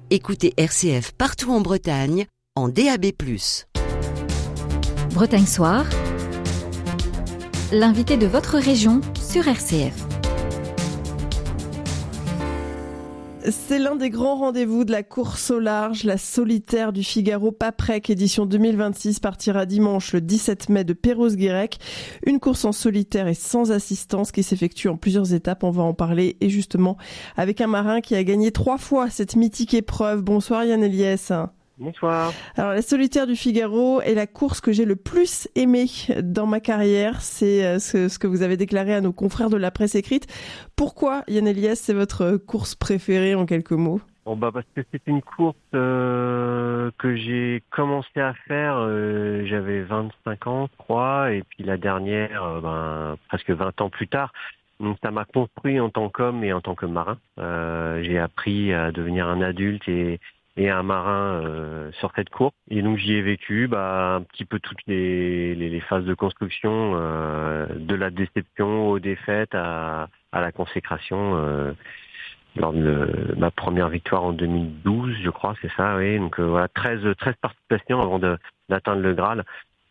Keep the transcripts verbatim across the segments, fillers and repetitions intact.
Écoutez R C F partout en Bretagne, en D A B plus. Bretagne Soir, l'invité de votre région sur R C F. C'est l'un des grands rendez-vous de la course au large, la solitaire du Figaro Paprec, édition deux mille vingt-six, partira dimanche le dix-sept mai de Perros-Guirec. Une course en solitaire et sans assistance qui s'effectue en plusieurs étapes. On va en parler et justement avec un marin qui a gagné trois fois cette mythique épreuve. Bonsoir Yann Eliès. Bonsoir. Alors la solitaire du Figaro est la course que j'ai le plus aimée dans ma carrière. C'est ce, ce que vous avez déclaré à nos confrères de la presse écrite. Pourquoi, Yann Eliès, c'est votre course préférée en quelques mots ? Bon bah parce que c'est une course euh, que j'ai commencé à faire, euh, j'avais vingt-cinq ans, je crois, et puis la dernière, euh, ben, presque vingt ans plus tard. Donc ça m'a construit en tant qu'homme et en tant que marin. Euh, j'ai appris à devenir un adulte et et un marin euh, sur cette course. Et donc j'y ai vécu bah, un petit peu toutes les, les, les phases de construction, euh, de la déception aux défaites à, à la consécration. Euh, lors de le, ma première victoire en deux mille douze, je crois, c'est ça, oui. Donc euh, voilà, treize, treize participations avant de, d'atteindre le Graal.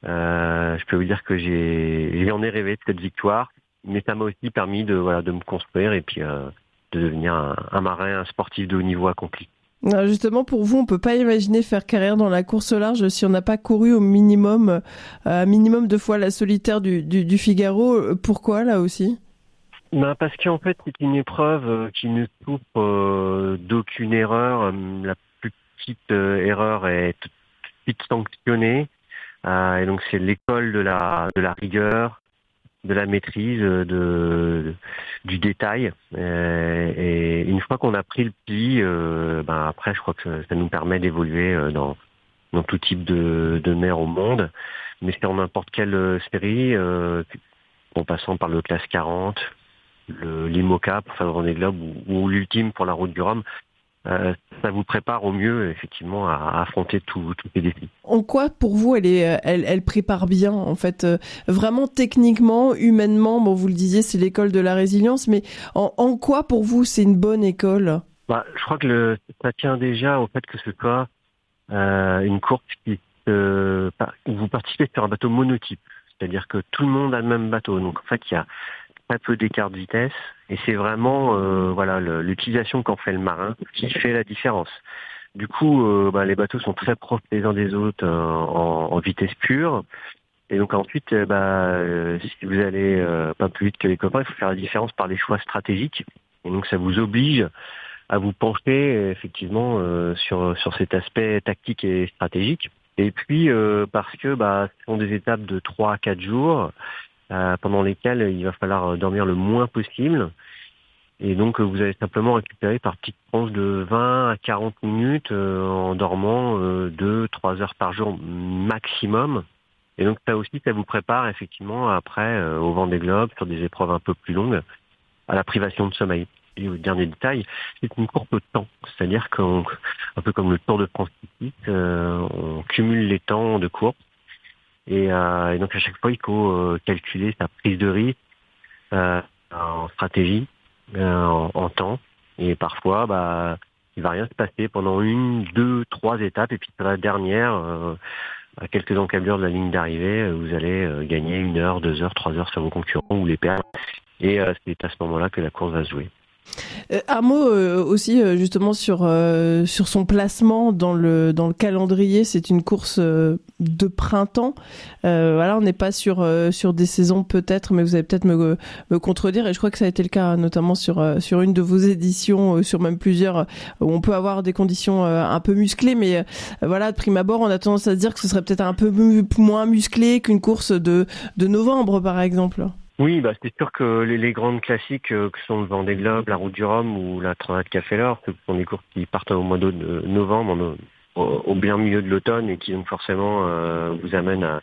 Euh, je peux vous dire que j'ai, j'en ai rêvé de cette victoire, mais ça m'a aussi permis de, voilà, de me construire et puis euh, de devenir un, un marin, un sportif de haut niveau accompli. Alors justement, pour vous, on peut pas imaginer faire carrière dans la course au large si on n'a pas couru au minimum, euh, minimum deux fois la solitaire du, du, du Figaro. Pourquoi, là aussi ? Ben parce qu'en fait, c'est une épreuve qui ne souffre euh, d'aucune erreur. La plus petite euh, erreur est tout de suite sanctionnée. Euh, et donc, c'est l'école de la, de la rigueur, de la maîtrise, de, de du détail. Euh, et une fois qu'on a pris le pli, euh, ben après, je crois que ça, ça nous permet d'évoluer dans, dans tout type de, de mer au monde. Mais c'est en n'importe quelle série, euh, en passant par le classe quarante, le l'IMOCA pour faire le Vendée Globe ou, ou l'ultime pour la Route du Rhum. Euh, ça vous prépare au mieux, effectivement, à, à affronter tous les défis. En quoi, pour vous, elle, est, elle, elle prépare bien, en fait, euh, vraiment techniquement, humainement, bon, vous le disiez, c'est l'école de la résilience, mais en, en quoi, pour vous, c'est une bonne école ? Bah, je crois que le, ça tient déjà au fait que ce soit euh, une course qui, euh, où vous participez sur un bateau monotype, c'est-à-dire que tout le monde a le même bateau. Donc, en fait, il y a très peu d'écart de vitesse et c'est vraiment euh, voilà le, l'utilisation qu'en fait le marin qui fait la différence. Du coup, euh, bah, les bateaux sont très proches les uns des autres euh, en, en vitesse pure et donc ensuite, euh, bah, euh, si vous allez euh, pas plus vite que les copains, il faut faire la différence par les choix stratégiques et donc ça vous oblige à vous pencher effectivement euh, sur sur cet aspect tactique et stratégique. Et puis euh, parce que bah, ce sont des étapes de trois à quatre jours. Euh, pendant lesquels il va falloir dormir le moins possible. Et donc, vous allez simplement récupérer par petites tranches de vingt à quarante minutes euh, en dormant euh, deux à trois heures par jour maximum. Et donc, ça aussi, ça vous prépare effectivement après euh, au Vendée Globe, sur des épreuves un peu plus longues, à la privation de sommeil. Et au dernier détail, c'est une course de temps. C'est-à-dire qu'un peu comme le Tour de France cycliste, euh, on cumule les temps de course. Et, euh, et donc à chaque fois, il faut euh, calculer sa prise de risque euh, en stratégie, euh, en, en temps. Et parfois, bah, il va rien se passer pendant une, deux, trois étapes. Et puis sur la dernière, euh, à quelques encablures de la ligne d'arrivée, vous allez euh, gagner une heure, deux heures, trois heures sur vos concurrents ou les perdre. Et euh, c'est à ce moment-là que la course va se jouer. Euh, un mot euh, aussi euh, justement sur euh, sur son placement dans le dans le calendrier. C'est une course euh, de printemps. Euh, voilà, on n'est pas sur euh, sur des saisons peut-être, mais vous allez peut-être me me contredire. Et je crois que ça a été le cas notamment sur euh, sur une de vos éditions, euh, sur même plusieurs, euh, où on peut avoir des conditions euh, un peu musclées. Mais euh, voilà, de prime abord, on a tendance à se dire que ce serait peut-être un peu mu- moins musclé qu'une course de de novembre, par exemple. Oui, bah c'est sûr que les, les grandes classiques euh, que sont le Vendée Globe, la Route du Rhum ou la Transat Café L'Or, ce sont des courses qui partent au mois de novembre, en, au, au bien milieu de l'automne et qui donc forcément euh, vous amènent à,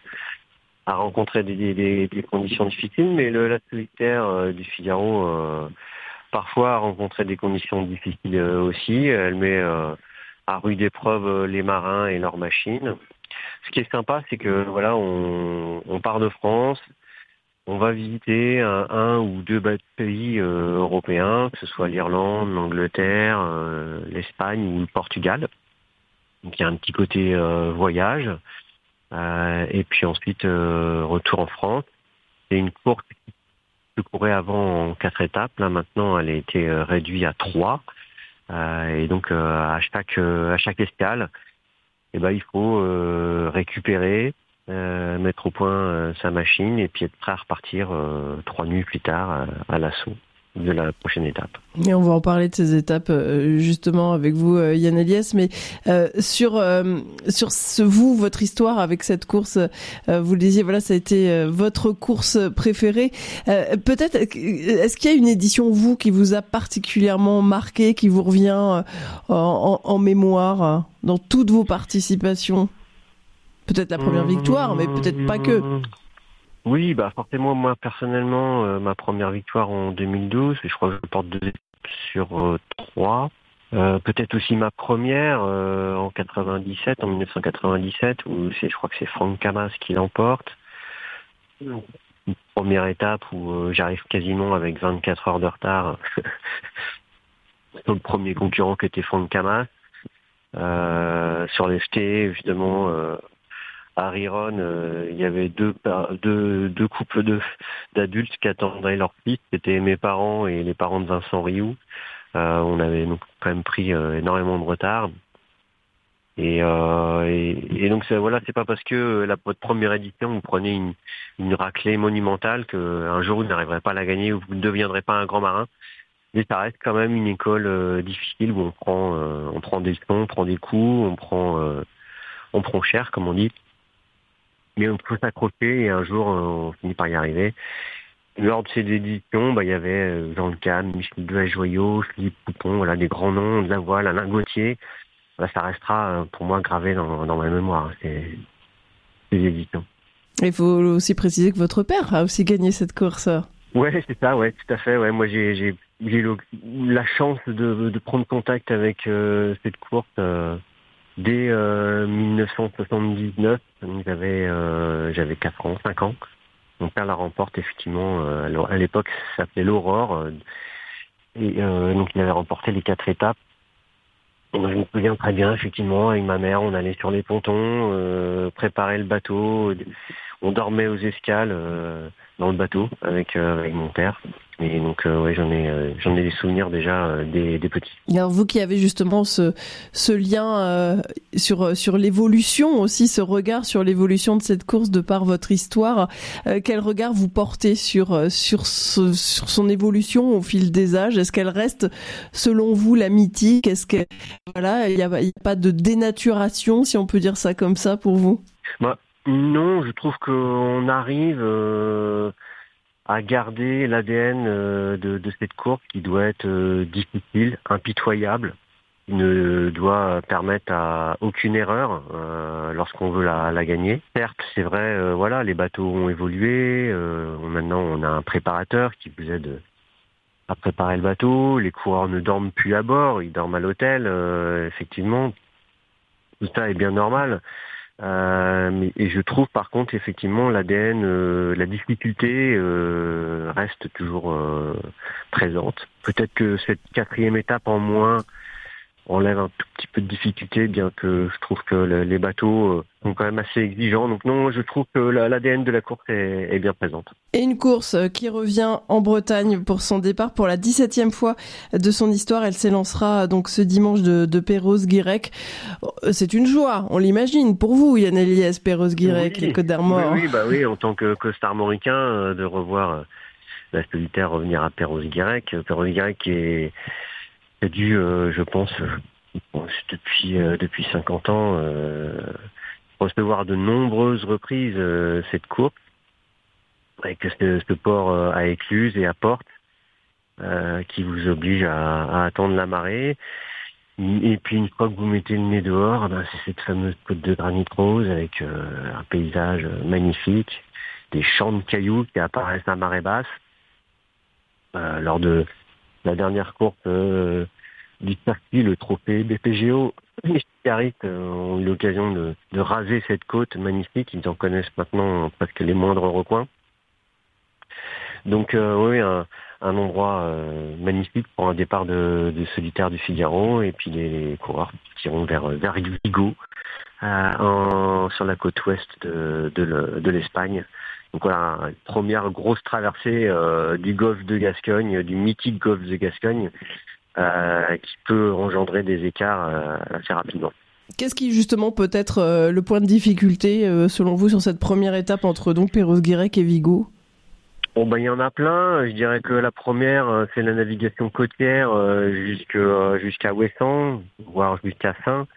à rencontrer des, des, des conditions difficiles. Mais le, la solitaire euh, du Figaro, euh, parfois a rencontré des conditions difficiles euh, aussi. Elle met euh, à rude épreuve euh, les marins et leurs machines. Ce qui est sympa, c'est que voilà, on, on part de France. on va visiter un, un ou deux pays euh, européens, que ce soit l'Irlande, l'Angleterre, euh, l'Espagne ou le Portugal. Donc il y a un petit côté euh, voyage. Euh, et puis ensuite, euh, retour en France. C'est une course qui se courait avant en quatre étapes. Là maintenant, elle a été euh, réduite à trois. Euh, et donc euh, à chaque euh, à chaque escale, eh ben, il faut euh, récupérer, euh, mettre au point euh, sa machine et puis être prêt à repartir euh, trois nuits plus tard à, à l'assaut de la prochaine étape. Et on va en parler de ces étapes euh, justement avec vous, euh, Yann Eliès, mais euh, sur euh, sur ce vous, votre histoire avec cette course, euh, vous le disiez, voilà, ça a été euh, votre course préférée. Euh, peut-être, est-ce qu'il y a une édition vous qui vous a particulièrement marqué, qui vous revient euh, en, en, en mémoire euh, dans toutes vos participations? Peut-être la première victoire, mais peut-être pas que. Oui, bah forcément, moi personnellement, euh, ma première victoire en deux mille douze, et je crois que je porte deux étapes sur euh, trois. Euh, peut-être aussi ma première euh, en quatre-vingt-dix-sept, en dix-neuf cent quatre-vingt-dix-sept, où c'est, je crois que c'est Franck Camas qui l'emporte. Une première étape où euh, j'arrive quasiment avec vingt-quatre heures de retard sur le premier concurrent qui était Franck Camas. Euh, sur les F T, justement. Euh, À Riron, euh, il y avait deux, deux, deux couples de, d'adultes qui attendaient leur fils. C'était mes parents et les parents de Vincent Rioux. Euh, on avait donc quand même pris euh, énormément de retard. Et, euh, et, et donc c'est, voilà, c'est pas parce que la votre première édition vous prenez une, une raclée monumentale que un jour vous n'arriverez pas à la gagner ou vous ne deviendrez pas un grand marin. Mais ça reste quand même une école euh, difficile où on prend, euh, on prend des leçons, on prend des coups, on prend, euh, on prend cher comme on dit. Mais on peut s'accrocher et un jour, on finit par y arriver. Lors de ces éditions, bah, il y avait Jean Le Cam, Michel Duhay-Joyaux, Philippe Poupon, voilà, des grands noms de la voile, Alain Gauthier. Bah, ça restera pour moi gravé dans, dans ma mémoire, ces, ces éditions. Il faut aussi préciser que votre père a aussi gagné cette course. Ouais, c'est ça, ouais, tout à fait. Ouais, moi, j'ai, j'ai, j'ai eu la chance de, de prendre contact avec euh, cette course. Euh, Dès euh, dix-neuf cent soixante-dix-neuf, donc j'avais euh, j'avais quatre ans, cinq ans. Mon père la remporte effectivement. Euh, alors à l'époque, ça s'appelait l'Aurore, euh, et euh, donc il avait remporté les quatre étapes. Et moi, je me souviens très bien, effectivement, avec ma mère, on allait sur les pontons, euh, préparer le bateau. On dormait aux escales euh, dans le bateau avec euh, avec mon père. Et donc, euh, ouais, j'en ai, euh, j'en ai des souvenirs déjà euh, des, des petits. Alors vous qui avez justement ce, ce lien euh, sur sur l'évolution aussi, ce regard sur l'évolution de cette course de par votre histoire, euh, quel regard vous portez sur sur ce, sur son évolution au fil des âges? Est-ce qu'elle reste, selon vous, la mythique? Est-ce que voilà, il y a, il y a pas de dénaturation, si on peut dire ça comme ça, pour vous? Bah, non, je trouve qu'on arrive. Euh... à garder l'A D N euh, de, de cette course qui doit être euh, difficile, impitoyable, qui ne doit permettre à aucune erreur euh, lorsqu'on veut la, la gagner. Certes, c'est vrai, euh, voilà, les bateaux ont évolué, euh, maintenant on a un préparateur qui vous aide à préparer le bateau, les coureurs ne dorment plus à bord, ils dorment à l'hôtel, euh, effectivement, tout ça est bien normal. Euh, mais, et je trouve par contre effectivement l'A D N, euh, la difficulté euh, reste toujours euh, présente. Peut-être que cette quatrième étape en moins enlève un tout petit peu de difficulté, bien que je trouve que le, les bateaux euh, sont quand même assez exigeants. Donc non, je trouve que l'A D N de la course est, est bien présente. Et une course qui revient en Bretagne pour son départ pour la dix-septième fois de son histoire. Elle s'élancera donc ce dimanche de, de Perros-Guirec. C'est une joie, on l'imagine, pour vous, Yann Eliès, Perros-Guirec, oui, les Côtes d'Armor. Oui, oui, bah oui, en tant que costard mauricain, euh, de revoir euh, la solitaire revenir à Perros-Guirec. Perros-Guirec qui est a dû, euh, je pense, euh, depuis euh, depuis cinquante ans, euh, recevoir de nombreuses reprises euh, cette course, avec ce, ce port euh, à Écluse et à Portes, euh, qui vous oblige à, à attendre la marée. Et puis une fois que vous mettez le nez dehors, ben, c'est cette fameuse côte de granit rose avec euh, un paysage magnifique, des champs de cailloux qui apparaissent à marée basse. Euh, lors de la dernière course euh, du circuit, le trophée B P G O, les Chicaristes euh, ont eu l'occasion de, de raser cette côte magnifique. Ils en connaissent maintenant presque les moindres recoins. Donc euh, oui, un, un endroit euh, magnifique pour un départ de, de solitaire du Figaro, et puis les, les coureurs partiront vers, vers Vigo, euh, en, sur la côte ouest de, de, le, de l'Espagne. Donc voilà, une première grosse traversée euh, du golfe de Gascogne, du mythique golfe de Gascogne, euh, qui peut engendrer des écarts euh, assez rapidement. Qu'est-ce qui justement peut être euh, le point de difficulté euh, selon vous sur cette première étape entre donc Perros-Guirec et Vigo ? Bon ben il y en a plein. Je dirais que la première euh, c'est la navigation côtière euh, jusque, euh, jusqu'à Ouessant, voire jusqu'à Saint,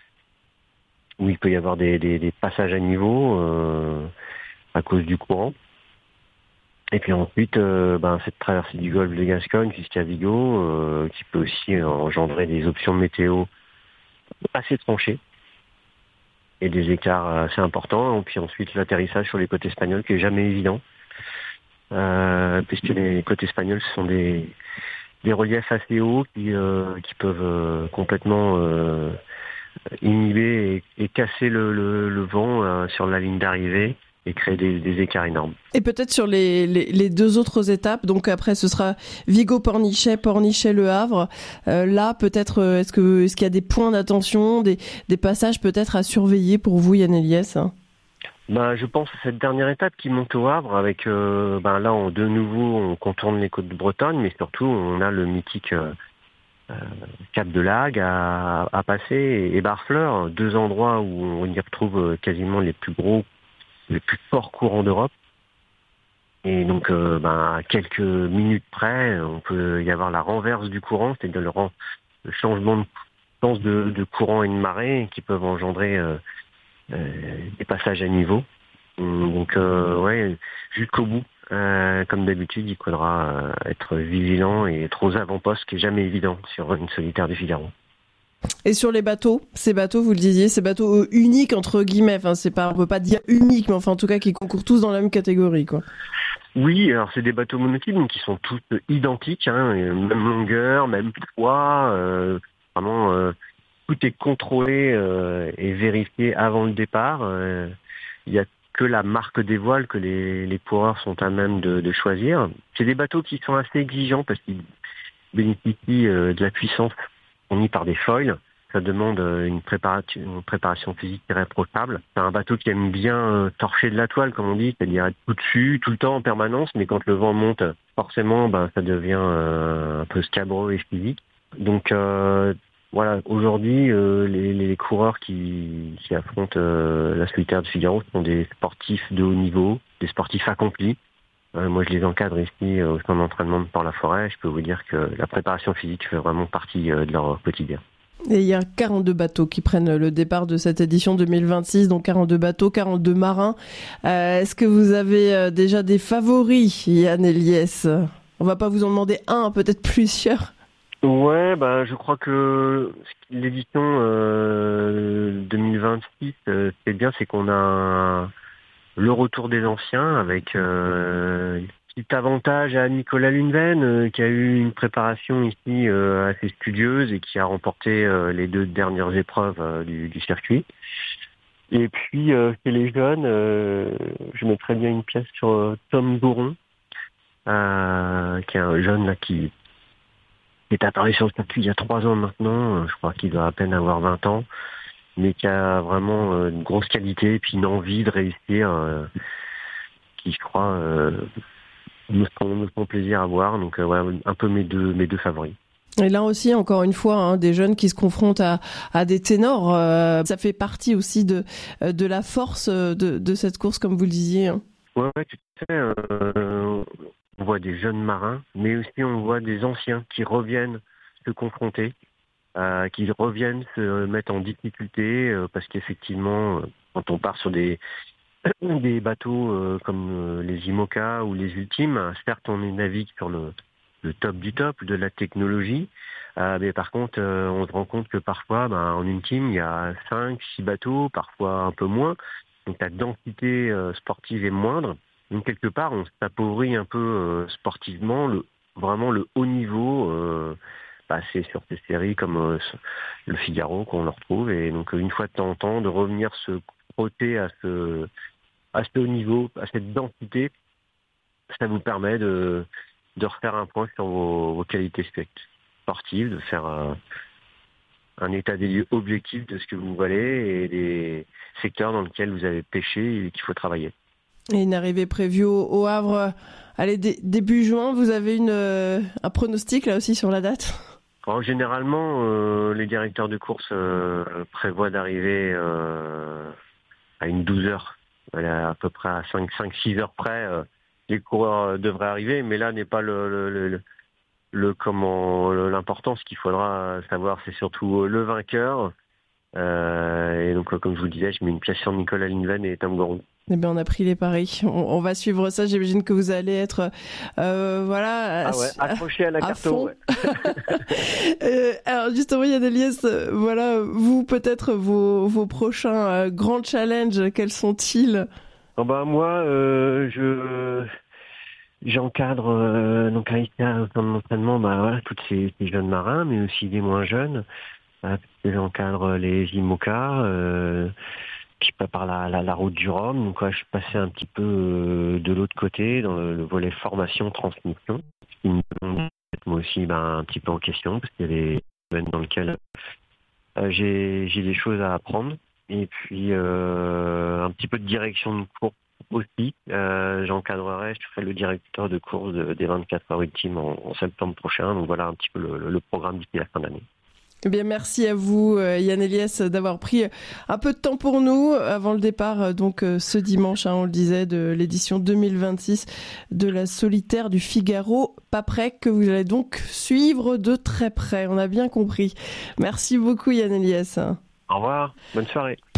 où il peut y avoir des, des, des passages à niveau euh, à cause du courant. Et puis ensuite, euh, ben, cette traversée du golfe de Gascogne jusqu'à Vigo, euh, qui peut aussi engendrer des options météo assez tranchées et des écarts assez importants. Et puis ensuite, l'atterrissage sur les côtes espagnoles qui est jamais évident, euh, puisque les côtes espagnoles ce sont des, des reliefs assez hauts qui, euh, qui peuvent euh, complètement euh, inhiber et, et casser le, le, le vent euh, sur la ligne d'arrivée et créer des, des écarts énormes. Et peut-être sur les, les, les deux autres étapes, donc après ce sera Vigo-Pornichet, Pornichet-Le Havre. Euh, là, peut-être, euh, est-ce que est-ce qu'il y a des points d'attention, des, des passages peut-être à surveiller pour vous, Yann Eliès ? Ben, je pense à cette dernière étape qui monte au Havre, avec euh, ben là, on, de nouveau, on contourne les côtes de Bretagne, mais surtout, on a le mythique euh, euh, Cap de Lague à, à passer et, et Barfleur, deux endroits où on y retrouve quasiment les plus gros, les plus forts courants d'Europe. Et donc, euh, ben, à quelques minutes près, on peut y avoir la renverse du courant, c'est-à-dire le, le changement de sens de, de courant et de marée qui peuvent engendrer euh, euh, des passages à niveau. Donc, euh, ouais, jusqu'au bout, euh, comme d'habitude, il faudra euh, être vigilant et être aux avant-postes, ce qui est jamais évident sur une solitaire du Figaro. Et sur les bateaux, ces bateaux, vous le disiez, ces bateaux uniques entre guillemets, enfin c'est pas, on peut pas dire unique, mais enfin en tout cas qui concourent tous dans la même catégorie, quoi. Oui, alors c'est des bateaux monotypes donc qui sont tous identiques, hein, même longueur, même poids, euh, vraiment euh, tout est contrôlé euh, et vérifié avant le départ. Euh, il y a que la marque des voiles que les, les coureurs sont à même de, de choisir. C'est des bateaux qui sont assez exigeants parce qu'ils bénéficient euh, de la puissance fournie par des foils. Ça demande une préparation, une préparation physique irréprochable. C'est un bateau qui aime bien euh, torcher de la toile, comme on dit, c'est-à-dire être tout dessus, tout le temps en permanence, mais quand le vent monte, forcément, ben, ça devient euh, un peu scabreux et physique. Donc euh, voilà, aujourd'hui, euh, les, les coureurs qui, qui affrontent euh, la solitaire du Figaro sont des sportifs de haut niveau, des sportifs accomplis. Euh, moi, je les encadre ici euh, au centre d'entraînement de Port-la-Forêt. Je peux vous dire que la préparation physique fait vraiment partie euh, de leur quotidien. Et il y a quarante-deux bateaux qui prennent le départ de cette édition deux mille vingt-six, donc quarante-deux bateaux, quarante-deux marins. Euh, est-ce que vous avez déjà des favoris, Yann Eliès ? On va pas vous en demander un, peut-être plusieurs. Ouais, bah je crois que l'édition euh, deux mille vingt-six, euh, ce qui est bien, c'est qu'on a un, le retour des anciens avec euh, petit avantage à Nicolas Luneven, euh, qui a eu une préparation ici euh, assez studieuse et qui a remporté euh, les deux dernières épreuves euh, du, du circuit. Et puis, euh, chez les jeunes, euh, je mettrais bien une pièce sur euh, Tom Gouron, euh, qui est un jeune là qui est apparu sur le circuit il y a trois ans maintenant. Je crois qu'il doit à peine avoir vingt ans, mais qui a vraiment euh, une grosse qualité et puis une envie de réussir euh, qui, je crois... Euh, me font, me font plaisir à voir, donc euh, ouais, un peu mes deux, mes deux favoris. Et là aussi, encore une fois, hein, des jeunes qui se confrontent à, à des ténors, euh, ça fait partie aussi de, de la force de, de cette course, comme vous le disiez. Hein. Ouais, ouais, tu sais, euh, on voit des jeunes marins, mais aussi on voit des anciens qui reviennent se confronter, euh, qui reviennent se mettre en difficulté, euh, parce qu'effectivement, quand on part sur des des bateaux euh, comme euh, les IMOCA ou les Ultimes, certes on navigue sur le, le top du top de la technologie, euh, mais par contre euh, on se rend compte que parfois ben, en Ultime il y a cinq, six bateaux, parfois un peu moins, donc la densité euh, sportive est moindre, donc quelque part on s'appauvrit un peu euh, sportivement, le, vraiment le haut niveau, euh, bah, c'est sur ces séries comme euh, le Figaro qu'on le retrouve, et donc une fois de temps en temps de revenir se frotter à ce à ce haut niveau, à cette densité, ça vous permet de, de refaire un point sur vos, vos qualités sportives, de faire un, un état des lieux objectif de ce que vous valez et des secteurs dans lesquels vous avez pêché et qu'il faut travailler. Et une arrivée prévue au, au Havre, allez, d- début juin, vous avez une, euh, un pronostic là aussi sur la date ? Alors, généralement, euh, les directeurs de course euh, prévoient d'arriver euh, à une douze heures. Voilà, à peu près à cinq six heures près, euh, les coureurs devraient arriver, mais là n'est pas le, le, le, le, le comment le, l'important. Ce qu'il faudra savoir, c'est surtout le vainqueur. Euh, et donc, comme je vous le disais, je mets une pièce sur Nicolas Lindven et Tom Gorou. Eh bien, on a pris les paris. On, on va suivre ça. J'imagine que vous allez être, euh, voilà, ah ouais, accroché à la carte. Ouais. euh, alors justement, Yann Eliès, euh, voilà, vous peut-être vos vos prochains euh, grands challenges, quels sont-ils ? Oh bah moi, euh, je j'encadre euh, donc à I C A au sein de l'entraînement, bah voilà, tous ces, ces jeunes marins, mais aussi des moins jeunes. Euh, j'encadre les IMOCA. Euh, qui prépare la, la, la route du Rhum. Donc, ouais, je suis passé un petit peu euh, de l'autre côté, dans le, le volet formation-transmission. Qui me demande moi aussi ben, un petit peu en question, parce qu'il y a des domaines dans lesquels euh, j'ai, j'ai des choses à apprendre. Et puis, euh, un petit peu de direction de course aussi. Euh, j'encadrerai, je serai le directeur de course de, des vingt-quatre heures ultimes en, en septembre prochain. Donc, voilà un petit peu le, le programme d'ici la fin d'année. Eh bien, merci à vous, Yann Eliès, d'avoir pris un peu de temps pour nous avant le départ, donc ce dimanche, hein, on le disait, de l'édition deux mille vingt-six de la Solitaire du Figaro Paprec, que vous allez donc suivre de très près. On a bien compris. Merci beaucoup, Yann Eliès. Au revoir, bonne soirée.